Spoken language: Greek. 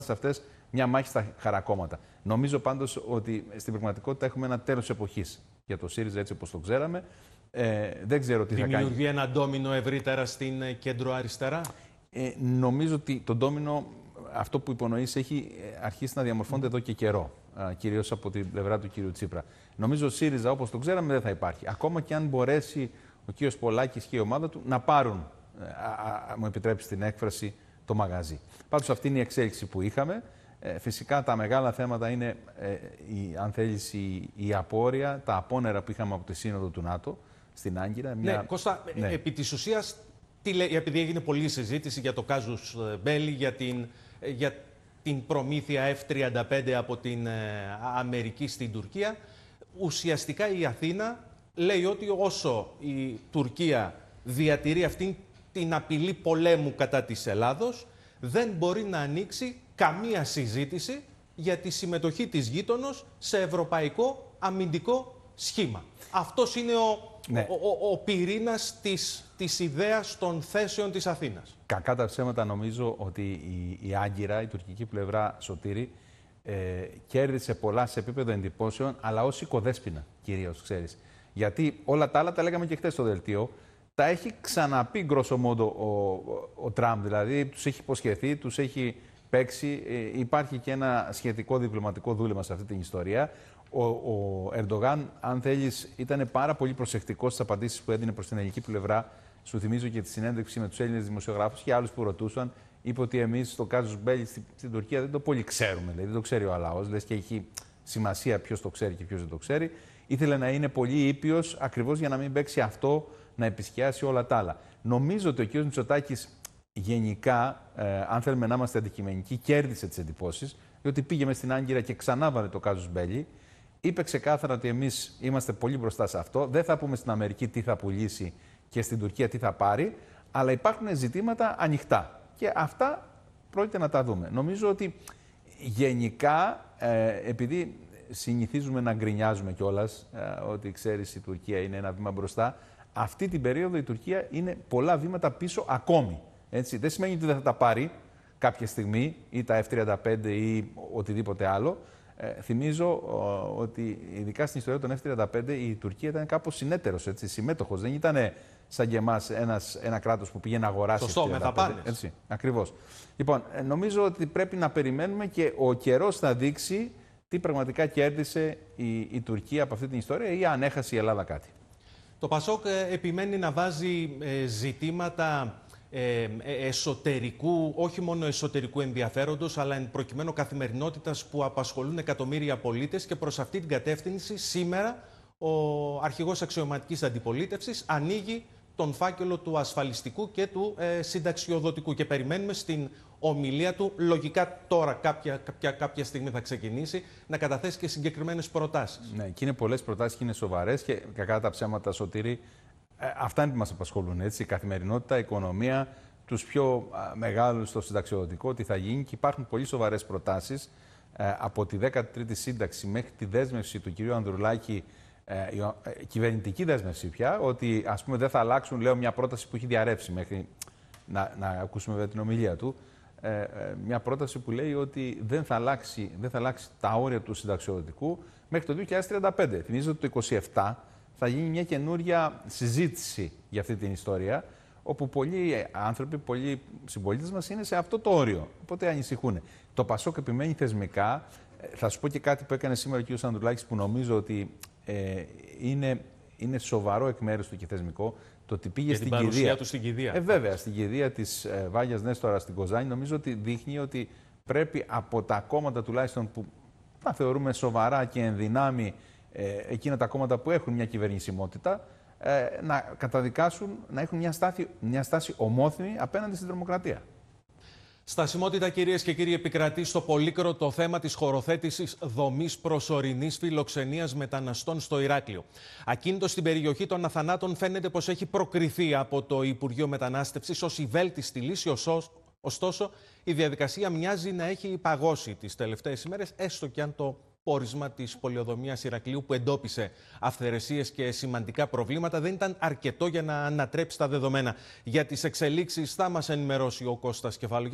σε αυτές μια μάχη στα χαρακόμματα. Νομίζω πάντως ότι στην πραγματικότητα έχουμε ένα τέλος εποχής για το ΣΥΡΙΖΑ έτσι όπως το ξέραμε. Δεν ξέρω τι θα κάνει. Δημιουργεί ένα ντόμινο ευρύτερα στην κέντρο-αριστερά. Νομίζω ότι το ντόμινο, αυτό που υπονοείς, έχει αρχίσει να διαμορφώνεται εδώ και καιρό. Κυρίως από την πλευρά του κ. Τσίπρα. Νομίζω ο ΣΥΡΙΖΑ όπως το ξέραμε δεν θα υπάρχει. Ακόμα και αν μπορέσει ο κ. Πολάκης και η ομάδα του να πάρουν, μου επιτρέψει την έκφραση, το μαγαζί. Πάντως αυτή είναι η εξέλιξη που είχαμε. Φυσικά τα μεγάλα θέματα είναι, αν θέλεις, η απόρρεια, τα απόνερα που είχαμε από τη Σύνοδο του ΝΑΤΟ στην Άγκυρα. Ναι, Κώστα, επί της ουσίας, επειδή έγινε πολλή συζήτηση για το κάζους μπέλι, για την προμήθεια F-35 από την Αμερική στην Τουρκία, ουσιαστικά η Αθήνα λέει ότι όσο η Τουρκία διατηρεί αυτήν την απειλή πολέμου κατά της Ελλάδος, δεν μπορεί να ανοίξει καμία συζήτηση για τη συμμετοχή της γείτονος σε ευρωπαϊκό αμυντικό σχήμα. Αυτός είναι ο πυρήνας της ιδέας των θέσεων της Αθήνας. Κακά τα ψέματα, νομίζω ότι η Άγκυρα, η τουρκική πλευρά, Σωτήρη, κέρδισε πολλά σε επίπεδο εντυπώσεων, αλλά ως οικοδέσποινα κυρίως, ξέρεις. Γιατί όλα τα άλλα τα λέγαμε και χθες στο δελτίο. Τα έχει ξαναπεί γκρόσο μόντο ο Τραμπ, δηλαδή τους έχει υποσχεθεί, τους έχει παίξει. Υπάρχει και ένα σχετικό διπλωματικό δούλευμα σε αυτή την ιστορία. Ο Ερντογάν, αν θέλεις, ήταν πάρα πολύ προσεκτικός στις απαντήσεις που έδινε προς την ελληνική πλευρά. Σου θυμίζω και τη συνέντευξη με τους Έλληνες δημοσιογράφους και άλλους που ρωτούσαν. Είπε ότι εμείς το κάζους μπέλι στην Τουρκία δεν το πολύ ξέρουμε, δηλαδή δεν το ξέρει ο λαός, λες και έχει σημασία ποιος το ξέρει και ποιος δεν το ξέρει. Ήθελε να είναι πολύ ήπιος ακριβώς για να μην παίξει αυτό, να επισκιάσει όλα τα άλλα. Νομίζω ότι ο κ. Μητσοτάκης γενικά, αν θέλουμε να είμαστε αντικειμενικοί, κέρδισε τις εντυπώσεις, διότι πήγε μες στην Άγκυρα και ξανά βάλε το κάζους μπέλι. Είπε ξεκάθαρα ότι εμείς είμαστε πολύ μπροστά σε αυτό. Δεν θα πούμε στην Αμερική τι θα πουλήσει και στην Τουρκία τι θα πάρει, αλλά υπάρχουν ζητήματα ανοιχτά. Και αυτά πρόκειται να τα δούμε. Νομίζω ότι γενικά, επειδή συνηθίζουμε να γκρινιάζουμε κιόλας, ότι ξέρεις η Τουρκία είναι ένα βήμα μπροστά, αυτή την περίοδο η Τουρκία είναι πολλά βήματα πίσω ακόμη. Έτσι. Δεν σημαίνει ότι δεν θα τα πάρει κάποια στιγμή, ή τα F-35 ή οτιδήποτε άλλο. Θυμίζω ότι ειδικά στην ιστορία των F-35 η Τουρκία ήταν κάπως συνέτερος, συμμέτοχος. Δεν ήταν σαν και εμάς ένα κράτος που πήγε να αγοράσει. Σωστό, με τα πάνε. Έτσι, ακριβώς. Λοιπόν, νομίζω ότι πρέπει να περιμένουμε και ο καιρός θα δείξει τι πραγματικά κέρδισε η Τουρκία από αυτή την ιστορία ή αν έχασε η Ελλάδα κάτι. Το ΠΑΣΟΚ επιμένει να βάζει ζητήματα εσωτερικού, όχι μόνο εσωτερικού ενδιαφέροντος, αλλά εν προκειμένου καθημερινότητας που απασχολούν εκατομμύρια πολίτες, και προς αυτή την κατεύθυνση σήμερα ο αρχηγός αξιωματικής αντιπολίτευσης ανοίγει τον φάκελο του ασφαλιστικού και του συνταξιοδοτικού και περιμένουμε στην ομιλία του, λογικά τώρα κάποια στιγμή θα ξεκινήσει, να καταθέσει και συγκεκριμένες προτάσεις. Ναι, και είναι πολλές προτάσεις και είναι σοβαρές και κακά τα ψέματα, Σωτήρη, αυτά είναι που μας απασχολούν, έτσι, η καθημερινότητα, η οικονομία, τους πιο μεγάλους στο συνταξιοδοτικό, τι θα γίνει, και υπάρχουν πολύ σοβαρές προτάσεις από τη 13η σύνταξη μέχρι τη δέσμευση του κυρίου Ανδρουλάκη, κυβερνητική δέσμευση πια, ότι ας πούμε δεν θα αλλάξουν, λέω μια πρόταση που έχει διαρρεύσει μέχρι να ακούσουμε βέβαια την ομιλία του, μια πρόταση που λέει ότι δεν θα αλλάξει τα όρια του συνταξιοδοτικού μέχρι το 2035. Θυμίζω ότι το 2027 θα γίνει μια καινούρια συζήτηση για αυτή την ιστορία, όπου πολλοί άνθρωποι, πολλοί συμπολίτες μας είναι σε αυτό το όριο. Οπότε ανησυχούν. Το ΠΑΣΟΚ επιμένει θεσμικά. Θα σου πω και κάτι που έκανε σήμερα ο κ. Ανδρουλάκης, που νομίζω ότι είναι σοβαρό εκ μέρους του και θεσμικό. Το ότι πήγε στην κηδεία του στην κηδεία. Βέβαια, στην κηδεία της Βάγιας Νέστορα στην Κοζάνη, νομίζω ότι δείχνει ότι πρέπει από τα κόμματα τουλάχιστον που τα θεωρούμε σοβαρά και ενδυνάμει, εκείνα τα κόμματα που έχουν μια κυβερνησιμότητα, να καταδικάσουν, να έχουν μια στάση ομόθυμη απέναντι στην τρομοκρατία. Στασιμότητα, κυρίες και κύριοι, επικρατεί στο Πολύκρο το θέμα της χωροθέτησης δομής προσωρινής φιλοξενίας μεταναστών στο Ηράκλειο. Ακίνητο στην περιοχή των Αθανάτων φαίνεται πως έχει προκριθεί από το Υπουργείο Μετανάστευσης ως η βέλτιστη λύση. Ωστόσο, η διαδικασία μοιάζει να έχει παγώσει τις τελευταίες ημέρες, έστω και αν το πόρισμα της πολεοδομίας Ηρακλείου, που εντόπισε αυθαιρεσίες και σημαντικά προβλήματα, δεν ήταν αρκετό για να ανατρέψει τα δεδομένα. Για τις εξελίξεις θα μας ενημερώσει ο Κώστας Κεφάλου.